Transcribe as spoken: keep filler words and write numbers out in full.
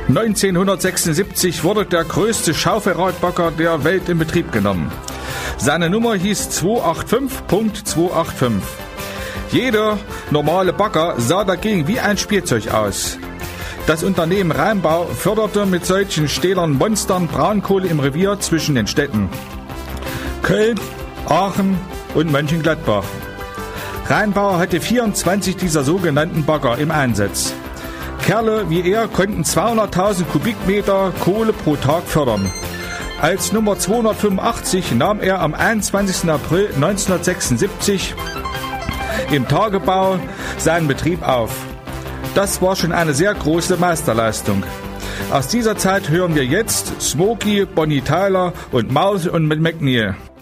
neunzehnhundertsechsundsiebzig wurde der größte Schaufelradbagger der Welt in Betrieb genommen. Seine Nummer hieß zweihundertfünfundachtzig Punkt zweihundertfünfundachtzig. Jeder normale Bagger sah dagegen wie ein Spielzeug aus. Das Unternehmen Rheinbau förderte mit solchen stählernen Monstern Braunkohle im Revier zwischen den Städten Köln, Aachen und Mönchengladbach. Rheinbau hatte vierundzwanzig dieser sogenannten Bagger im Einsatz. Kerle wie er konnten zweihunderttausend Kubikmeter Kohle pro Tag fördern. Als Nummer zweihundertfünfundachtzig nahm er am einundzwanzigsten April neunzehnhundertsechsundsiebzig im Tagebau seinen Betrieb auf. Das war schon eine sehr große Meisterleistung. Aus dieser Zeit hören wir jetzt Smokey, Bonnie Tyler und Mouse und McNeil.